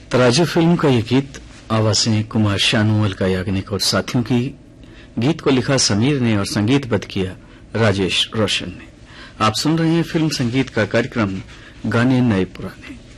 तराजू फिल्म का ये गीत आवाजें कुमार शानू, अलका याग्निक और साथियों की। गीत को लिखा समीर ने और संगीतबद्ध किया राजेश रोशन ने। आप सुन रहे हैं फिल्म संगीत का कार्यक्रम गाने नए पुराने।